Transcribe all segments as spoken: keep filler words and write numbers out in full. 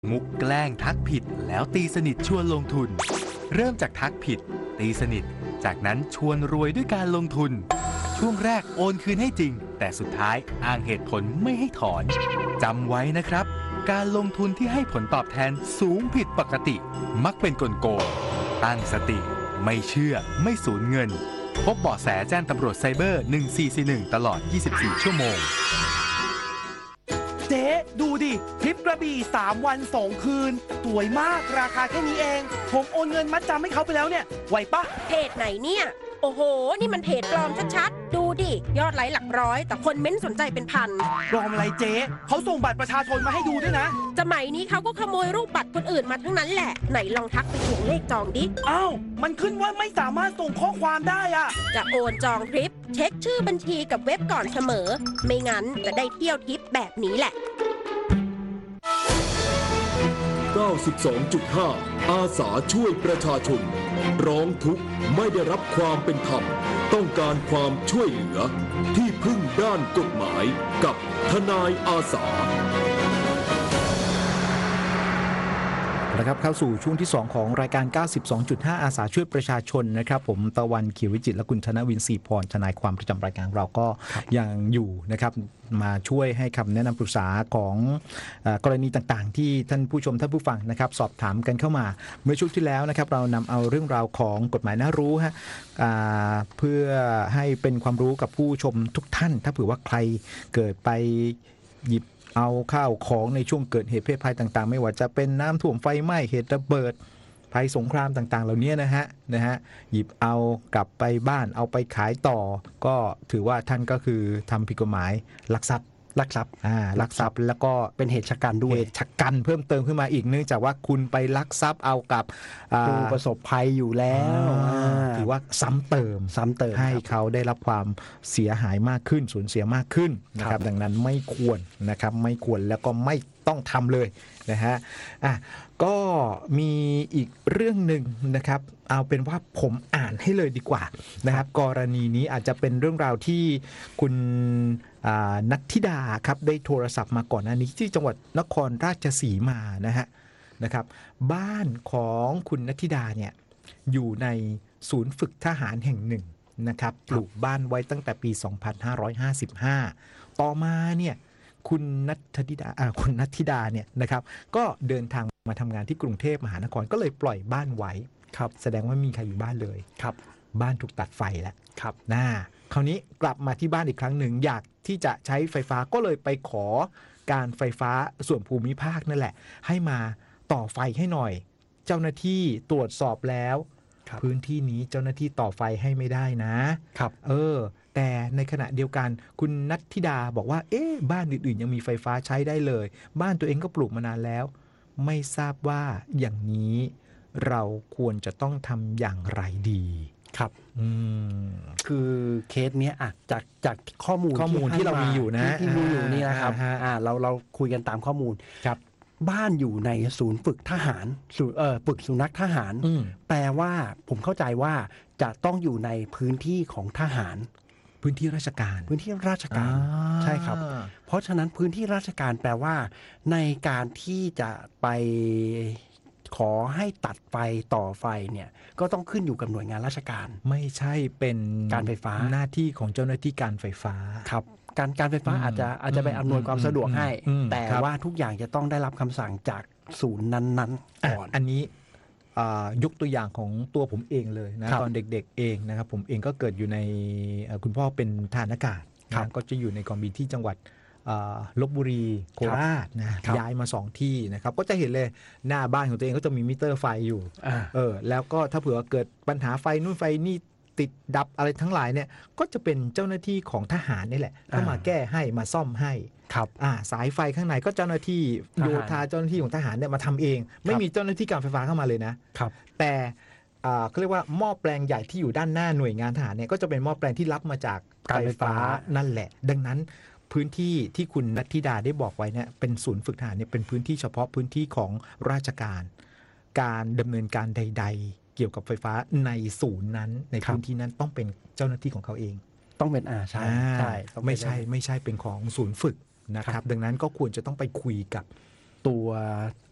มุกแกล้งทักผิดแล้วตีสนิทชวนลงทุนเริ่มจากทักผิดตีสนิทจากนั้นชวนรวยด้วยการลงทุนช่วงแรกโอนคืนให้จริงแต่สุดท้ายอ้างเหตุผลไม่ให้ถอนจำไว้นะครับการลงทุนที่ให้ผลตอบแทนสูงผิดปกติมักเป็นกลโกงตั้งสติไม่เชื่อไม่สูญเงินพบเบาะแสแจ้งตำรวจไซเบอร์หนึ่งสี่สี่หนึ่งตลอดยี่สิบสี่ชั่วโมงเจ๊ดูดิทริปกระบี่สามวันสองคืนสวยมากราคาแค่นี้เองผมโอนเงินมัดจำให้เขาไปแล้วเนี่ยไหวปะเพจไหนเนี่ยโอ้โหนี่มันเพจปลอมชัดๆดูดิยอดไลค์หลักร้อยแต่คนเม้นสนใจเป็นพันปลอมอะไรเจ๊เขาส่งบัตรประชาชนมาให้ดูด้วยนะสมัยนี้เขาก็ขโมยรูปบัตรคนอื่นมาทั้งนั้นแหละไหนลองทักไปถ่วงเลขจองดิอ้าวมันขึ้นว่าไม่สามารถส่งข้อความได้อะจะโอนจองทริปเช็คชื่อบัญชีกับเว็บก่อนเสมอไม่งั้นจะได้เที่ยวทริปแบบนี้แหละเก้าสิบสองจุดห้า อาสาช่วยประชาชนร้องทุกข์ไม่ได้รับความเป็นธรรมต้องการความช่วยเหลือที่พึ่งด้านกฎหมายกับทนายอาสานะครับเข้าสู่ช่วงที่สองของรายการ เก้าสิบสองจุดห้า อาสาช่วยประชาชนนะครับผมตะวันเขียววิจิตรและคุณธนวินศรีพรทนายความประจำรายการเราก็ยังอยู่นะครับมาช่วยให้คำแนะนำปรึกษาของเอ่อกรณีต่างๆที่ท่านผู้ชมท่านผู้ฟังนะครับสอบถามกันเข้ามาเมื่อช่วงที่แล้วนะครับเรานำเอาเรื่องราวของกฎหมายน่ารู้ฮะเพื่อให้เป็นความรู้กับผู้ชมทุกท่านถ้าเผื่อว่าใครเกิดไปหยิบเอาข้าวของในช่วงเกิดเหตุเพศภัยต่างๆไม่ว่าจะเป็นน้ำท่วมไฟไหม้เหตุระเบิดภัยสงครามต่างๆเหล่านี้นะฮะนะฮะหยิบเอากลับไปบ้านเอาไปขายต่อก็ถือว่าท่านก็คือทำผิดกฎหมายลักทรัพย์ลักทรัพย์อ่าลักทรัพย์แล้วก็เป็นเหตุฉกรด้วยเหตุฉกรเพิ่มเติมขึ้นมาอีกเนื่องจากว่าคุณไปลักทรัพย์เอากับผู้ประสบภัยอยู่แล้วถือว่าซ้ำเติมซ้ำเติมให้เขาได้รับความเสียหายมากขึ้นสูญเสียมากขึ้นนะครับดังนั้นไม่ควรนะครับไม่ควรแล้วก็ไม่ต้องทำเลยนะฮะอ่ะก็มีอีกเรื่องหนึ่งนะครับเอาเป็นว่าผมอ่านให้เลยดีกว่านะครับกรณีนี้อาจจะเป็นเรื่องราวที่คุณนัทธิดาครับได้โทรศัพท์มาก่อนหน้านี้ที่จังหวัดนครราชสีมานะฮะนะครับบ้านของคุณนัทธิดาเนี่ยอยู่ในศูนย์ฝึกทหารแห่งหนึ่งนะครับปลูกบ้านไว้ตั้งแต่ปีสองพันห้าร้อยห้าสิบห้าต่อมาเนี่ยคุณนัทธิดาอ่าคุณนัทธิดาเนี่ยนะครับก็เดินทางมาทำงานที่กรุงเทพมหานครก็เลยปล่อยบ้านไว้ครับแสดงว่ามีใครอยู่บ้านเลยครับบ้านถูกตัดไฟแล้วครับน่าคราวนี้กลับมาที่บ้านอีกครั้งหนึ่งอยากที่จะใช้ไฟฟ้าก็เลยไปขอการไฟฟ้าส่วนภูมิภาคนั่นแหละให้มาต่อไฟให้หน่อยเจ้าหน้าที่ตรวจสอบแล้วพื้นที่นี้เจ้าหน้าที่ต่อไฟให้ไม่ได้นะครับเออแต่ในขณะเดียวกันคุณนัทธิดาบอกว่าเอ๊ะบ้านอื่นๆยังมีไฟฟ้าใช้ได้เลยบ้านตัวเองก็ปลูกมานานแล้วไม่ทราบว่าอย่างนี้เราควรจะต้องทำอย่างไรดีครับอืมคือเคสเนี้ยอ่ะจากจากข้อมูลข้อมูลที่เรามีอยู่นะที่มีอยู่นี่นะครับอ่าเราเราคุยกันตามข้อมูลครับบ้านอยู่ในศูนย์ฝึกทหารศูนย์เอ่อฝึกสุนัขทหารแปลว่าผมเข้าใจว่าจะต้องอยู่ในพื้นที่ของทหารพื้นที่ราชการพื้นที่ราชการใช่ครับเพราะฉะนั้นพื้นที่ราชการแปลว่าในการที่จะไปขอให้ตัดไฟต่อไฟเนี่ยก็ต้องขึ้นอยู่กับหน่วยงานราชการไม่ใช่เป็นการไฟฟ้าหน้าที่ของเจ้าหน้าที่การไฟฟ้าครับการการไฟฟ้าอาจจะอาจจะไปอำนวยความสะดวกให้แต่ว่าทุกอย่างจะต้องได้รับคำสั่งจากศูนย์นั้นๆก่อนอันนี้ยกตัวอย่างของตัวผมเองเลยนะตอนเด็กๆเองนะครับผมเองก็เกิดอยู่ในคุณพ่อเป็นทหารอากาศก็จะอยู่ในกองบินที่จังหวัดลพบุรีโคราชนะย้ายมาสองที่นะครับก็จะเห็นเลยหน้าบ้านของตัวเองก็จะมีมิเตอร์ไฟอยู่เออแล้วก็ถ้าเผื่อเกิดปัญหาไฟนู่นไฟนี่ติดดับอะไรทั้งหลายเนี่ยก็จะเป็นเจ้าหน้าที่ของทหารนี่แหละเข้ามาแก้ให้มาซ่อมให้ครับอ่าสายไฟข้างในก็เจ้าหน้าที่โยธาเจ้าหน้าที่ของทหารเนี่ยมาทำเองไม่มีเจ้าหน้าที่การไฟฟ้าเข้ามาเลยนะครับแต่เขาเรียกว่าหม้อแปลงใหญ่ที่อยู่ด้านหน้าหน่วยงานทหารเนี่ยก็จะเป็นหม้อแปลงที่รับมาจากการไฟฟ้านั่นแหละดังนั้นพื้นที่ที่คุณนัทธิดาได้บอกไว้เนี่ยเป็นศูนย์ฝึกทหารเนี่ยเป็นพื้นที่เฉพาะพื้นที่ของราชการการดำเนินการใดๆเกี่ยวกับไฟฟ้าในศูนย์นั้นในพื้นที่นั้นต้องเป็นเจ้าหน้าที่ของเขาเองต้องเป็นอาใช่ใช่ไม่ใช่ไม่ใช่เป็นของศูนย์ฝึกนะครับดังนั้นก็ควรจะต้องไปคุยกับตัว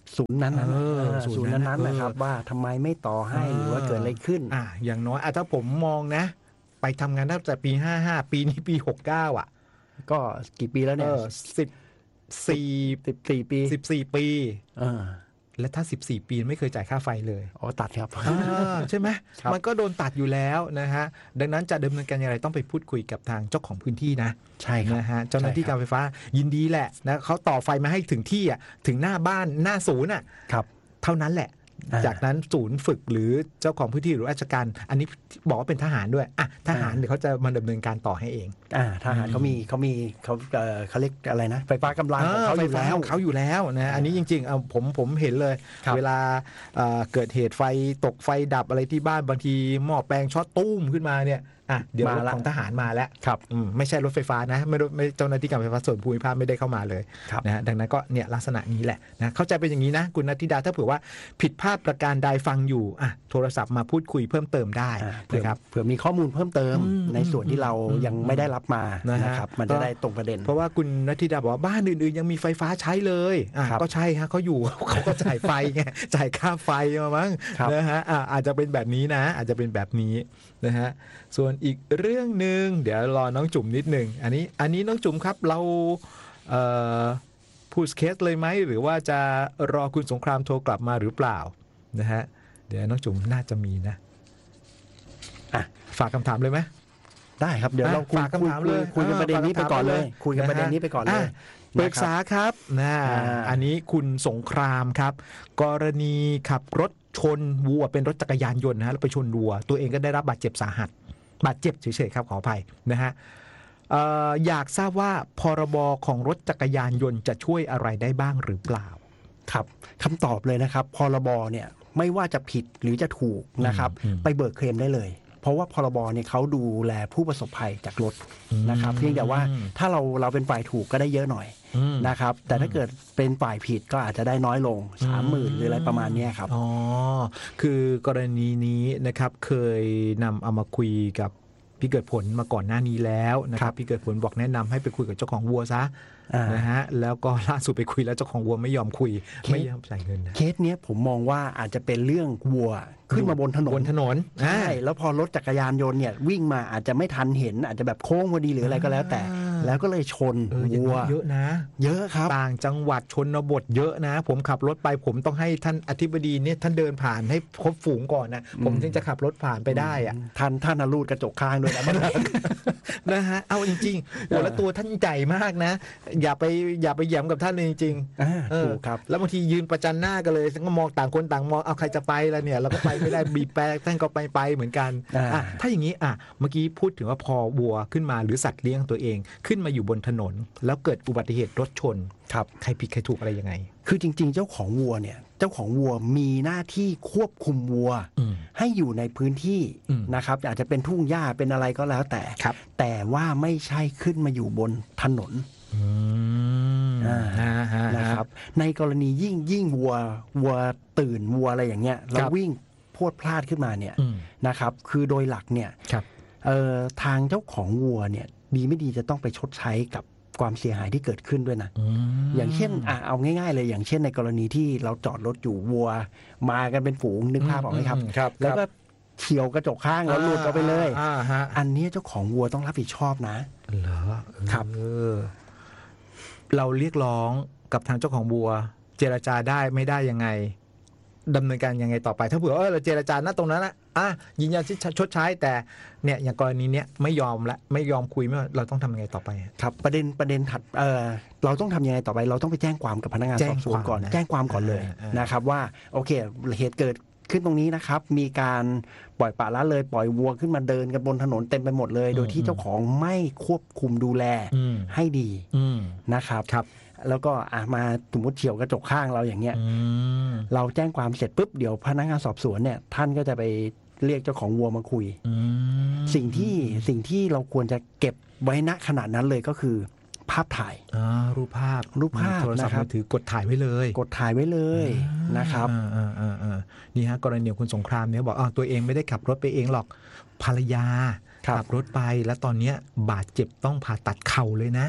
ศูนย์นั้นๆเออเออศูศูนนย์ย์นั้นนั้นๆนะครับเออว่าทำไมไม่ต่อให้หรือว่าเกิดอะไรขึ้นอ่ะอย่างน้อยอ่ะถ้าผมมองนะ ไปทำงานตั้งแต่ปีห้าห้าปีนี้ปีหกเก้าอ่ะก็กี่ปีแล้วเอเนี่ยอสิบสี่สิบสี่ปีสิบสี่ปีเออและถ้าสิบสี่ปีไม่เคยจ่ายค่าไฟเลยอ๋อตัดครับอ่าใช่ไหมครับมันก็โดนตัดอยู่แล้วนะฮะดังนั้นจะดำเนินการอย่างไรต้องไปพูดคุยกับทางเจ้าของพื้นที่นะใช่ครับนะฮะเจ้าหน้าที่ใช่ครักาบรไฟฟ้ายินดีแหละนะเขาต่อไฟมาให้ถึงที่อ่ะถึงหน้าบ้านหน้าศูนย์อ่ะครับเท่านั้นแหละอ่าจากนั้นศูนย์ฝึกหรือเจ้าของพื้นที่หรือราชการ อันนี้บอกว่าเป็นทหารด้วยอ่ะทหารอ่าเดี๋ยวเขาจะมาดำเนินการต่อให้เองอ่าทหารเขามีเขามีเขาเอ่อเขาเรียกอะไรนะไฟฟ้ากำลังของเขาอยู่ไฟฟ้แล้วของเขาอยู่แล้วนะอันนี้จริงๆเอาผมผมเห็นเลยครับเวลาเอ่อเกิดเหตุไฟตกไฟดับอะไรที่บ้านบางทีหม้อแปลงช็อตตุ้มขึ้นมาเนี่ยอ่ะเดี๋ยวรถของทหารมาแล้วครับอืมไม่ใช่รถไฟฟ้านะไม่รถไม่เจ้าหน้าที่การไฟฟ้าส่วนภูมิภาคไม่ได้เข้ามาเลยครับนะฮะดังนั้นก็เนี่ยลักษณะนี้แหละนะเข้าใจเป็นอย่างนี้นะคุณนัทธิดาถ้าเผื่อว่าผิดพลาดประการใดฟังอยู่อ่ะโทรศัพท์มาพูดคุยเพิ่มเติมได้อ่าเผื่อนะครับเผื่อมีข้อมูลเพิ่มเติมอืมในส่วนที่เราอืมยังไม่ได้รับมานะฮะนะครับ มันจะได้ตรงประเด็นเพราะว่าคุณนัทธิดาบอกว่าบ้านอื่นๆยังมีไฟฟ้าใช้เลยอ่ะครับก็ใช่ฮะเขาอยู่ เขาก็จ่ายไฟไง จ่ายค่าไฟมามั้งครับนะฮะอ่ะอาจจะเป็นแบบนี้นะ อาจจะเป็นแบบนี้นะฮะส่วนอีกเรื่องหนึ่งเดี๋ยวรอน้องจุ๋มนิดหนึ่งอันนี้อันนี้น้องจุ๋มครับเราเอ่อพูดเคสเลยไหมหรือว่าจะรอคุณสงครามโทรกลับมาหรือเปล่านะฮะเดี๋ยวน้องจุ๋มน่าจะมีนะอ่ะฝากคำถามเลยไหมได้ครับเดี๋ยวเราคุยฝากคำถามเลยคุยคุยกันประเด็นนี้ไปก่อนเลย คุยกันประเด็นนี้ไปก่อนเลยะปรึกษาครับนะอ่าอันนี้คุณสงครามครับ กรณีขับรถชนวัวเป็นรถจักรยานยนต์นะฮะแล้วไปชนวัว ตัวเองก็ได้รับบาดเจ็บสาหัส บาดเจ็บเฉยๆครับขออภัยนะฮะเอ่ออยากทราบว่าพรบของรถจักรยานยนต์จะช่วยอะไรได้บ้างหรือเปล่าครับคำตอบเลยนะครับพรบเนี่ยไม่ว่าจะผิดหรือจะถูกนะครับอืมไปเบิกเคลมได้เลย เพราะว่าพรบเนี่ยเขาดูแลผู้ประสบภัยจากรถนะครับ เพียงแต่ว่าถ้าเราเราเป็นฝ่ายถูกก็ได้เยอะหน่อยอืมนะครับ แต่ถ้าเกิดเป็นฝ่ายผิดก็อาจจะได้น้อยลงสามหมื่นหรืออะไรประมาณเนี้ยครับอ๋อ คือกรณีนี้นะครับเคยนำเอามาคุยกับพี่เกิดผลมาก่อนหน้านี้แล้วนะคครัรับบ พี่เกิดผลบอกแนะนำให้ไปคุยกับเจ้าของวัวซะอ่านนะฮะแล้วก็ล่าสุดไปคุยแล้วเจ้าของวัวไม่ยอมคุยเคสไม่ยอมจ่ายเงินนะเคสเนี้ยผมมองว่าอาจจะเป็นเรื่องวัวขึ้นมาบนถนนบนถนนใช่แล้วพอรถจักรยานยนต์เนี่ยวิ่งมาอาจจะไม่ทันเห็น อาจจะแบบโค้งพอดีหรืออะไรก็แล้วแต่อ่าแล้วก็เลยชนเอออย่างวัวนั้นเยอะนะเยอะครับต่างจังหวัดชนบทเยอะนะ ผมขับรถไปผมต้องให้ท่านอธิบดีเนี่ยท่านเดินผ่านให้ครบฝูงก่อนนะผมถึงจะขับรถผ่านไปได้อะท่านท่านน่ะรูดกระจกข้างด้วยนะนะฮะเอาจริงๆโอ้แล้วตัวท่านใหญ่มากนะ อย่าไปอย่าไปแหย้มกับท่านเลยจริงๆอ่าเออถูกครับแล้วบางทียืนประจันหน้ากันเลยก็มองต่างคนต่างมองเอาใครจะไปแล้วเนี่ยเราก็ไปไม่ได้ บีบแปรท่านก็ไปไปเหมือนกันอ่าอ่ะถ้าอย่างนี้อ่ะเมื่อกี้พูดถึงว่าพอวัวขึ้นมาหรือสัตว์เลี้ยงตัวเองขึ้นมาอยู่บนถนน แล้วเกิดอุบัติเหตุรถชนครับใครผิดใครถูกอะไรยังไงคือจริง ๆ เจ้าของวัวเนี่ย เจ้าของวัวมีหน้าที่ควบคุมวัวอืมให้อยู่ในพื้นที่อืมนะครับ อาจจะเป็นทุ่งหญ้าเป็นอะไรก็แล้วแต่ครับแต่ว่าไม่ใช่ขึ้นมาอยู่บนถนนอืมอ่าฮะฮะนะครับ ในกรณียิ่งยิ่งวัววัวตื่นวัวอะไรอย่างเงี้ยแล้ววิ่งพรวดพลาดขึ้นมาเนี่ยอืมนะครับ คือโดยหลักเนี่ยครับเอ่อทางเจ้าของวัวเนี่ยดีไม่ดีจะต้องไปชดใช้กับความเสียหายที่เกิดขึ้นด้วยนะอืมอย่างเช่นอ่ะเอาง่ายๆเลยอย่างเช่นในกรณีที่เราจอดรถอยู่วัว มากันเป็นฝูงนึกภาพออกไหมครับครับแล้วก็เฉียวกระจกข้างแล้วหลุดเอาไปเลยอ่าฮะอันเนี้ยเจ้าของวัวต้องรับผิดชอบนะเหรอครับเออเราเรียกร้องกับทางเจ้าของวัว เจรจาได้ไม่ได้ยังไงดำเนินการยังไงต่อไป ถ้าเผื่อเออเราเจรจาณตรงนั้นนะอ่ะยืนยันที่ชดใช้แต่เนี่ยอย่างกรณีเนี้ยไม่ยอมละไม่ยอมคุยไม่เราต้องทำยังไงต่อไปครับประเด็นประเด็นถัดเออเราต้องทำยังไงต่อไปเราต้องไปแจ้งความกับพนักงานแจ้สงอบสวนก่อนความนะแจ้งความก่อนเลยอ่าอ่านนะครับว่าโอเคเหตุเกิดขึ้นตรงนี้นะครับ มีการปล่อยปละละเลยปล่อยวัวขึ้นมาเดินกันบนถนนเต็มไปหมดเลย โดยที่เจ้าของไม่ควบคุมดูแลอืมให้ดีอืมนะครับครับแล้วก็อ่ะมาสมมติเฉียวกระจกข้างเราอย่างเงี้ยอืมเราแจ้งความเสร็จปุ๊บเดี๋ยวพนักงานสอบสวนเนี่ยท่านก็จะไปเรียกเจ้าของวัวมาคุยอืมสิ่งที่สิ่งที่เราควรจะเก็บไว้ณขณะนั้นเลยก็คือภาพถ่ายอ่ารูปภาพรูปภาพโทรศัพท์นะครับมือถือกดถ่ายไว้เลยกดถ่ายไว้เลยนะครับอ่าอ่าอ่าอ่านี่ฮะกรณีของคุณสงครามเนี่ยบอกอ่าตัวเองไม่ได้ขับรถไปเองหรอกภรรยาครับขับรถไปแล้วตอนเนี้ยบาดเจ็บต้องผ่าตัดเข่าเลยนะ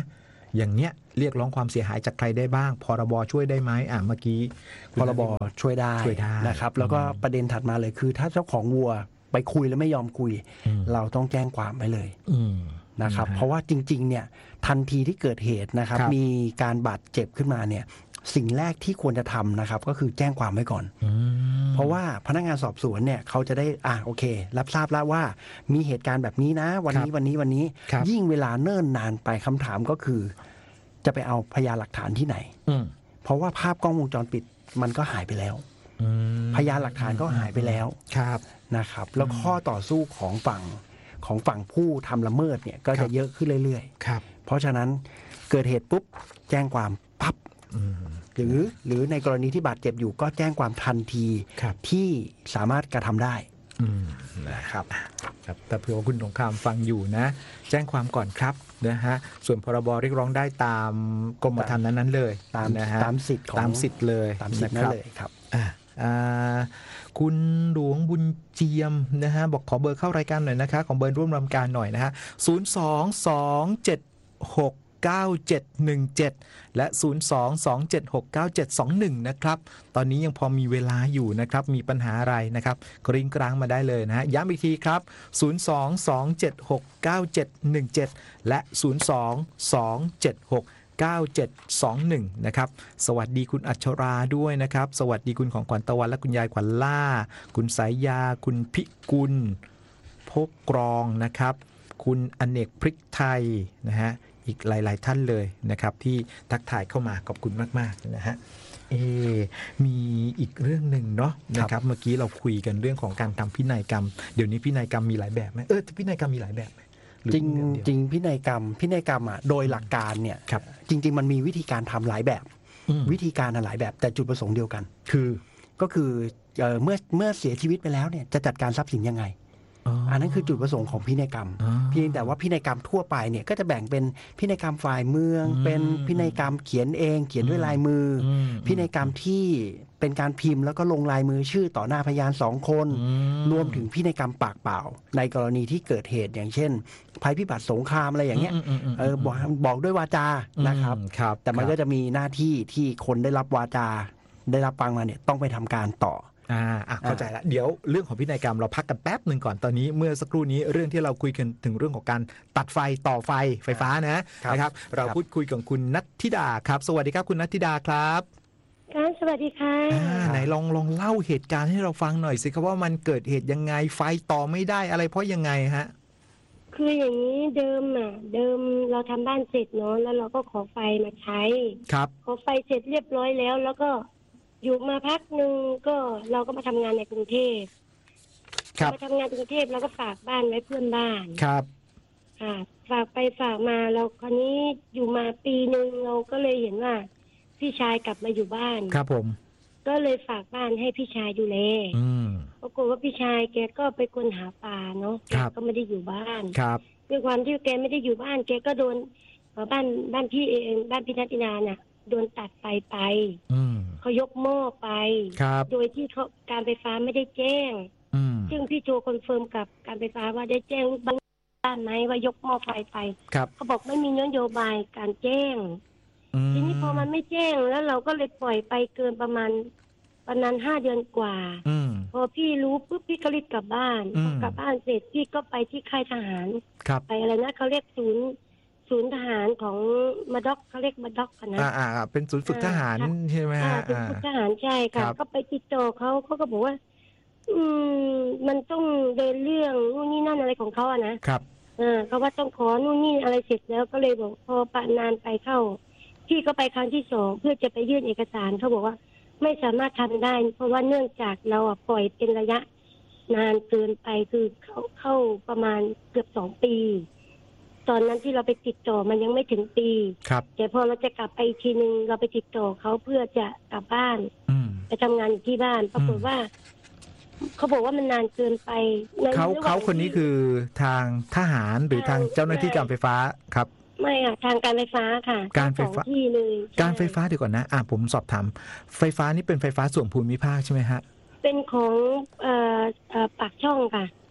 อย่างเนี้ยเรียกร้องความเสียหายจากใครได้บ้างพรบช่วยได้ไหมอ่ะเมื่อกี้พรบช่วยได้ช่วยได้นะครับแล้วก็ประเด็นถัดมาเลยคือ ถ้าเจ้าของวัวไปคุยแล้วไม่ยอมคุยอืมเราต้องแจ้งความไปเลยอืมนะครับนะฮะเพราะว่าจริงๆเนี่ยทันทีที่เกิดเหตุนะครับครับมีการบาดเจ็บขึ้นมาเนี่ยสิ่งแรกที่ควรจะทำนะครับก็คือแจ้งความไว้ก่อนอืมเพราะว่าพนักงานสอบสวนเนี่ยเขาจะได้อ่ะโอเค รับทราบแล้วว่ามีเหตุการณ์แบบนี้นะ วันนี้วันนี้วันนี้ครับยิ่งเวลาเนิ่นนานไปคำถามก็คือ จะไปเอาพยานหลักฐานที่ไหนอืมเพราะว่าภาพกล้องวงจรปิดมันก็หายไปแล้วอืมพยานหลักฐานก็หายไปแล้วครับนะครับ แล้วข้อต่อสู้ของฝั่งของฝั่งผู้ทำละเมิดเนี่ยก็ครัจะบเยอะขึ้นเรื่อยครับๆ เพราะฉะนั้นเกิดเหตุปุ๊บแจ้งความปั๊บอืมหรือหรือในกรณีที่บาดเจ็บอยู่ก็แจ้งความทันทีครับที่สามารถกระทำได้อืมนะครับครับแต่เผื่อว่าคุณสงครามฟังอยู่นะ แจ้งความก่อนครับนะฮะส่วนพรบเรียกร้องได้ตามกรมธรรม์นั้นๆเลยตามนะฮะตามสิทธิ์ของตามสิทธิ์เลยตามสิทธิ์นั่นเลยครับอ่ะอ่าคุณหลวงบุญเจียมนะฮะบอกขอเบอร์เข้ารายการหน่อยนะคะของเบอร์ร่วมรายการหน่อยนะฮะศูนย์ สอง สอง เจ็ด หก เก้า เจ็ด หนึ่ง เจ็ดและศูนย์ สอง สอง เจ็ด หก เก้า เจ็ด สอง หนึ่งนะครับตอนนี้ยังพอมีเวลาอยู่นะครับมีปัญหาอะไรนะครับกริ้งกลางมาได้เลยนะฮะย้ำอีกทีครับศูนย์ สอง สอง เจ็ด หก เก้า เจ็ด หนึ่ง เจ็ดและศูนย์ สอง สอง เจ็ด หก เก้า เจ็ด สอง หนึ่งนะครับสวัสดีคุณอัชราด้วยนะครับสวัสดีคุณของขวัญตะวันและคุณยายขวัญล่าคุณสายยาคุณพิกุลพกกรองนะครับคุณอเนกพริกไทยนะฮะอีกหลาย ๆ ท่านเลยนะครับที่ทักทายเข้ามาขอบคุณมากๆนะฮะเอมีอีกเรื่องหนึ่งเนาะนะครับเมื่อกี้เราคุยกันเรื่องของการทำพินัยกรรมเดี๋ยวนี้พินัยกรรมมีหลายแบบไหมเออพินัยกรรมมีหลายแบบไหมหอจริงแบบเดียวจริงพินัยกรรมพินัยกรรมอ่ะโดยหลักการเนี่ยครับจริง ๆ มันมีวิธีการทำหลายแบบอืมวิธีการน่ะหลายแบบแต่จุดประสงค์เดียวกันคือก็คือเอ่อเมื่อเมื่อเสียชีวิตไปแล้วเนี่ยจะจัดการทรัพย์สินยังไง อันนั้นคือจุดประสงค์ของพินัยกรรมอ๋อเพียงแต่ว่าพินัยกรรมทั่วไปเนี่ยก็จะแบ่งเป็นพินัยกรรมฝ่ายเมืองอืมเป็นพินัยกรรมเขียนเอง เขียนด้วยลายมือออืมพินัยกรรมที่เป็นการพิมพ์แล้วก็ลงลายมือชื่อต่อหน้าพยานสองคนอืรวมถึงพินัยกรรมปากเปล่า ในกรณีที่เกิดเหตุอย่างเช่น ภัยพิบัติสงครามอะไรอย่างเงี้ยมมมเออบอกบอกด้วยวาจานะครับอืมครับแต่มันครับก็จะมีหน้าที่ที่คนได้รับวาจา ได้รับฟังมาเนี่ยต้องไปทำการต่ออ่าอ่ะเข้าใจละเดี๋ยวเรื่องของพินัยกรรมเราพักกันแป๊บหนึ่งก่อนตอนนี้เมื่อสักครู่นี้เรื่องที่เราคุยกันถึงเรื่องของการตัดไฟต่อไฟไฟฟ้านะครับ นะครับ เราครับพูดคุยกับคุณนัทธิดาครับ สวัสดีครับคุณนัทธิดาครับค่ะสวัสดีค่ะอ่าไหนลองลองเล่าเหตุการณ์ให้เราฟังหน่อยสิครับว่ามันเกิดเหตุยังไงไฟต่อไม่ได้อะไรเพราะยังไงฮะคืออย่างนี้เดิมอ่ะ เดิมเราทำบ้านเสร็จเนาะแล้วเราก็ขอไฟมาใช้ครับขอไฟเสร็จเรียบร้อยแล้ว แล้วก็อยู่มาพักหนึ่งก็เราก็มาทำงานในกรุงเทพครับมาทำงานกรุงเทพแล้วก็ฝากบ้านไว้เพื่อนบ้านครับค่ะ ฝากไปฝากมาเราคราวนี้อยู่มาปีหนึ่งเราก็เลยเห็นว่า พี่ชายกลับมาอยู่บ้านครับผมก็เลยฝากบ้านให้พี่ชายดูแลอืมปรากฏว่าพี่ชายแกก็ไปคนหาปลาเนาะแกครับก็ไม่ได้อยู่บ้านครับด้วยความที่แกไม่ได้อยู่บ้าน แกก็โดนเอ่อบ้านบ้านพี่เองบ้านพี่นัทนาน่ะโดนตัดไฟไปอืมเขายกหม้อไปครับโดยที่เขาการไฟฟ้าไม่ได้แจ้งอืมซึ่งพี่โทรคอนเฟิร์มกับการไฟฟ้าว่าได้แจ้งลูกบ้านบ้านไหมว่ายกหม้อไฟไปครับเขาบอกไม่มีนโยบายการแจ้งอืมทีนี้พอมันไม่แจ้งแล้วเราก็เลยปล่อยไปเกินประมาณประมาณห้าเดือนกว่าอืมพอพี่รู้ปุ๊บพี่ก็รีบกลับบ้านอืมพอกลับบ้านเสร็จพี่ก็ไปที่ค่ายทหารครับไปอะไรนะเขาเรียกศูนย์ศูนย์ทหารของมาด็อกเขาเรียกมาด็อกกันนะอ่าอ่าอ่าเป็นศูนย์ฝึกทหารอ่าใช่ไหมอ่าฮะเป็นอ่าศูนย์ทหารใช่ค่ะครับก็ไปติดต่อเขาเขาก็บอกว่า อืมมันต้องเดินเรื่องนู่นนี่นั่นอะไรของเขาอะนะครับ เออเขาว่าต้องขอนู่นนี่อะไรเสร็จแล้วก็เลยบอกพอปะนานไปเข้า พี่ก็ไปครั้งที่สองเพื่อจะไปยื่นเอกสารเขาบอกว่า ไม่สามารถทำได้ เพราะว่าเนื่องจากเราอะปล่อยเป็นระยะนานเกินไปคือเข้าเข้าประมาณเกือบสองปี ตอนนั้นที่เราไปติดต่อมันยังไม่ถึงปีครับแต่พอเราจะกลับไปอีกทีนึงเราไปติดต่อเขาเพื่อจะกลับบ้านอืมไปทำงานอยู่ที่บ้านปรากฏว่าเขาบอกว่ามันนานเกินไปในเขาระหว่งเขาคนนี้ที่คือทางทหารหรือทางเจ้าหน้าที่การไฟฟ้าครับไม่ค่ะทางการไฟฟ้าค่ะการไฟฟ้าทั้งสองที่เลยใช่การไฟฟ้าเดี๋ยวก่อนนะอ่ะผมสอบถามไฟฟ้านี่เป็นไฟฟ้าส่วนภูมิภาคใช่ไหมฮะเป็นของเอ่อเอ่อปากช่องค่ะ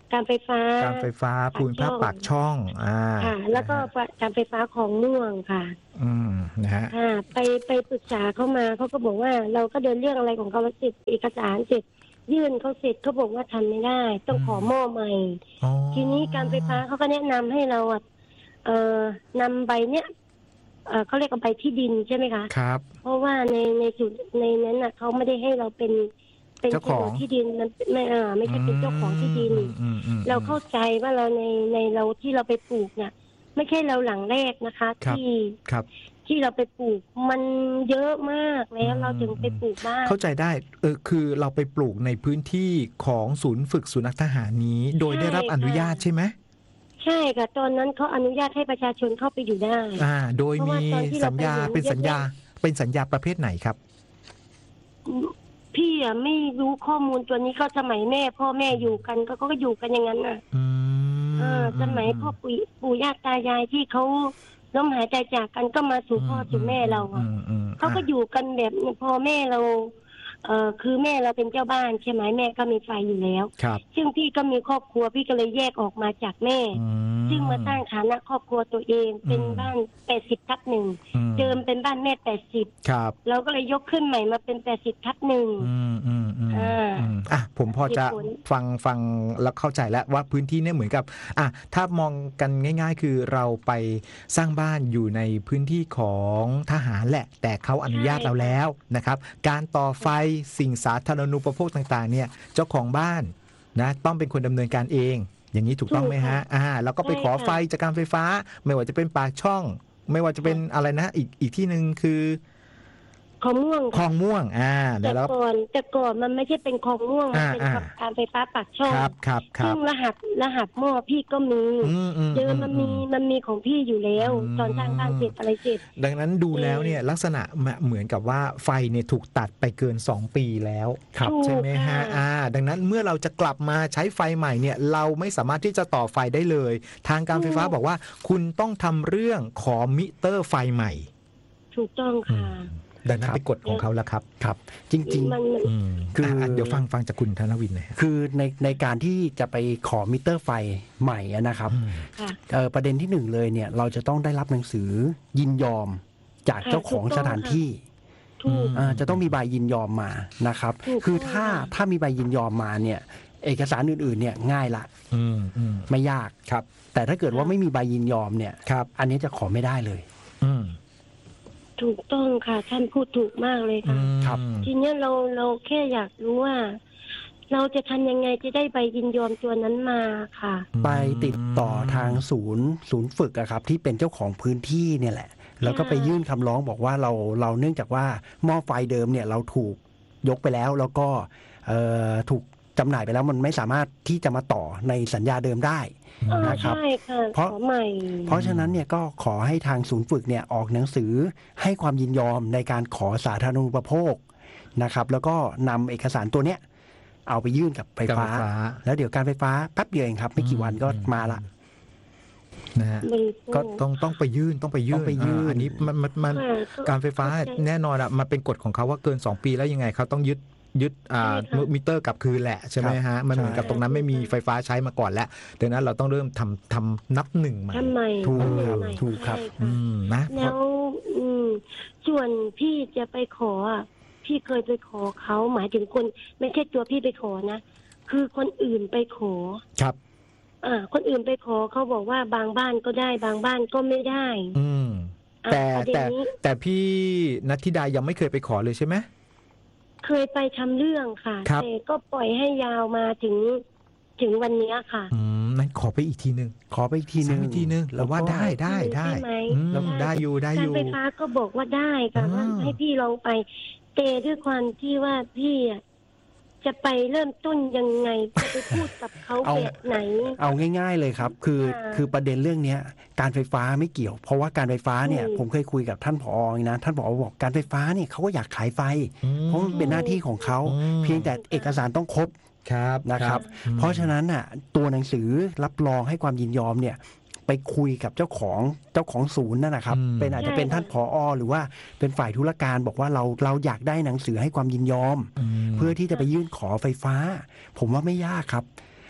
การไฟฟ้าการไฟฟ้าภูมิภาคปากช่องอ่าค่ะ แล้วก็การไฟฟ้าของม่วงค่ะอืมนะฮะค่ะไปไปปรึกษาเขามาเขาก็บอกว่าเราก็เดินเรื่องอะไรของเขาเสร็จเอกสารเสร็จยื่นเขาเสร็จเขาบอกว่าทำไม่ได้ ต้องขอหม้อใหม่อ๋อทีนี้การไฟฟ้าเขาก็แนะนำให้เราอ่ะเอ่อนำใบเนี้ยเอ่อเขาเรียกว่าใบที่ดินใช่ไหมคะครับเพราะว่าในในจุดในนั้นน่ะเขาไม่ได้ให้เราเป็นเป็นเจ้าของที่ดินมันไม่เออไม่ใช่เป็นเจ้าของที่ดินอืมอืมอืมเราเข้าใจว่าเราในในเราที่เราไปปลูกเนี่ยไม่ใช่เราหลังแรกนะคะครับที่ครับที่เราไปปลูกมันเยอะมากแล้วอืมเราถึงไปปลูกบ้านเข้าใจได้เออคือเราไปปลูกในพื้นที่ของศูนย์ฝึกสุนัขทหารนี้ โดยได้รับอนุญาตใช่ไหมใช่ค่ะตอนนั้นเขาอนุญาตให้ประชาชนเข้าไปอยู่ได้อ่า โดยเพราะมีว่าตอนที่สัเราญญาไปอยู่เป็นสัญญา เป็นสัญญาประเภทไหนครับพี่อ่ะไม่รู้ข้อมูลตัวนี้ก็สมัยแม่พ่อแม่อยู่กันก็เขาก็อยู่กันอย่างนั้นน่ะอืมเออสมัยพ่อปู่ปู่ย่าตายายที่เขาล้มหายใจจากกันก็มาสู่พ่อสู่แม่เราอ่ะมอืมเขาก็อยู่กันแบบพอแม่เรา เออคือแม่เราเป็นเจ้าบ้านใช่ไหมแม่ก็มีไฟอยู่แล้วครับซึ่งพี่ก็มีครอบครัวพี่ก็เลยแยกออกมาจากแม่อืซึ่งมาตั้งฐานะครอบครัวตัวเองเป็นอืมบ้านแปดสิบทับหนึ่งอืมเดิมเป็นบ้านแม่แปดสิบครับเราก็เลยยกขึ้นใหม่มาเป็นแปดสิบทับหนึ่งอืมอืมอืมอ่าอืมอ่ะผมพอจะเหตุผลฟังฟังแล้วเข้าใจแล้วว่าพื้นที่เนี่ยเหมือนกับอ่ะถ้ามองกันง่าย ๆ คือเราไปสร้างบ้านอยู่ในพื้นที่ของทหารแหละ แต่เขาอนุญาตเราแล้วนะครับ การต่อไฟสิ่งสาธารณูปโภคต่างๆเนี่ยเจ้าของบ้านนะต้องเป็นคนดำเนินการเอง อย่างนี้ถูกต้องไหมฮะอ่าแล้วก็ไปขอไฟจากการไฟฟ้า ไม่ว่าจะเป็นปากช่อง ไม่ว่าจะเป็นอะไรนะอีกอีกที่หนึ่งคือคลองม่วงคลองม่วงอ่าเดี๋แต่ยวเราก่อนแต่ก่อนมันไม่ใช่เป็นคลองม่วงมันเป็นอ่ากับการไฟฟ้าปากช่องครับครับครัซึ่บงรหัสรหัสหม้อพี่ก็มีอืมอืมเดิมมันมีอืมันมีของพี่อยู่แล้วอืมตอนสร้างบ้านเสร็จอะไรเสร็จดังนั้นดูแล้วเนี่ยลักษณะเหมือนกับว่าไฟเนี่ยถูกตัดไปเกินสองปีแล้วครับใช่ไหมฮะถูกค่ะอ่าดังนั้นเมื่อเราจะกลับมาใช้ไฟใหม่เนี่ยเราไม่สามารถที่จะต่อไฟได้เลย ทางการไฟฟ้าบอกว่าคุณต้องทำเรื่องขอมิเตอร์ไฟใหม่ถูกต้องค่ะดังนั้นเป็นกฎของเขาแล้วครับครับ จริงมันมันอืมคืออ่ะเดี๋ยวฟังฟังจากคุณธนวินหน่อยฮะๆ คือในในการที่จะไปขอมิเตอร์ไฟใหม่อะนะครับอืมค่ะเอ่อประเด็นที่หนึ่งเลยเนี่ยเราจะต้องได้รับหนังสือยินยอมจากค่ะเจ้าของถูกต้องสถานที่ถูกอ่าจะต้องมีใบยินยอมมานะครับถูกคือต้องถ้าค่ะถ้ามีใบยินยอมมาเนี่ยเอกสารอื่นๆเนี่ยง่ายละอืมอืมไม่ยากครับแต่ถ้าเกิดว่าไม่มีใบยินยอมเนี่ยครับอันนี้จะขอไม่ได้เลยอืมถูกต้องค่ะ ท่านพูดถูกมากเลยค่ะครับทีเนี้ยเราเราแค่อยากรู้ว่า เราจะทำยังไงจะได้ใบยินยอมตัวนั้นมาค่ะไปติดต่อทางศูนย์ศูนย์ฝึกอะครับที่เป็นเจ้าของพื้นที่เนี่ยแหละ แล้วก็ไปยื่นคำร้องบอกว่าเราเราเนื่องจากว่าหม้อไฟเดิมเนี่ยเราถูกยกไปแล้ว แล้วก็เอ่อถูกจำหน่ายไปแล้วมันไม่สามารถที่จะมาต่อในสัญญาเดิมได้เออนะครับใช่ค่ะเพราะขอใหม่เพราะฉะนั้นเนี่ยก็ขอให้ทางศูนย์ฝึกเนี่ยออกหนังสือให้ความยินยอมในการขอสาธารณูปโภคนะครับ แล้วก็นำเอกสารตัวเนี้ยเอาไปยื่นกับไฟฟ้ากับไฟฟ้าแล้วเดี๋ยวการไฟฟ้าแป๊บเดียวเองครับ ไม่กี่วันก็มาละนะฮะบริโภคก็ต้องต้องไปยื่นต้องไปยื่นต้องไปยื่นาอันนี้มันมันมันค่ะก็การไฟฟ้าเข้าใจแน่นอนอ่ะมันเป็นกฎของเขาว่าเกินสองปีแล้วยังไงเขาต้องยึดยึดอ่าใช่ค่ะมิเตอร์กลับคืนแหละใช่ไหมฮะมันเหมือนกับตรงนั้นไม่มีไฟฟ้าใช้มาก่อนแล้วดังนั้นเราต้องเริ่มทำทำนับหนึ่งใหม่ทำไมถูกทำครับใหม่ถูกครับใช่อืค่ะมนะเพแล้ราะวอืมส่วนพี่จะไปขออ่ะพี่เคยไปขอเขาหมายถึงคนไม่ใช่ตัวพี่ไปขอนะคือคนอื่นไปขอครับอ่า คนอื่นไปขอเขาบอกว่าบางบ้านก็ได้บางบ้านก็ไม่ได้อืมอ่ะแต่ประเด็นแต่นี้แต่พี่นัทธิดายังไม่เคยไปขอเลยใช่ไหมเคยไปทำเรื่องค่ะครับแต่ก็ปล่อยให้ยาวมาถึงถึงวันเนี้ยค่ะอืมนั่นขอไปอีกทีหนึ่งขอไปอีกทีนึงซ้ำอีกทีหนึ่งเราว่าได้ได้ได้ใช่ไหมอืมใช่ได้อยู่ได้กาอรยู่ไฟฟ้าก็บอกว่าได้ค่ะอ่าว่าให้พี่ลองไปแต่ด้วยความที่ว่าพี่อ่ะจะไปเริ่มต้นยังไงจะไปพูดกับเขาเอาแบบไหนเอาง่าย ๆเลยครับ คือค่ะคือประเด็นเรื่องเนี้ยการไฟฟ้าไม่เกี่ยว เพราะว่าการไฟฟ้าเนี่ยอืมผมเคยคุยกับท่านผอนะท่านผอบอกการไฟฟ้าเนี่ยเขาก็อยากขายไฟอืมเพราะมันเป็นหน้าที่ของเขาอืมเพียงแต่เอกสารต้องครบครับนะครับอืมเพราะฉะนั้นน่ะตัวหนังสือรับรองให้ความยินยอมเนี่ยไปคุยกับเจ้าของเจ้าของศูนย์นั่นนะครับอืมเป็นอาจจะเป็นท่านผอหรือว่าเป็นฝ่ายธุรการบอกว่าเราเราอยากได้หนังสือให้ความยินยอมมเพื่อที่จะไปยื่นขอไฟฟ้า ผมว่าไม่ยากครับ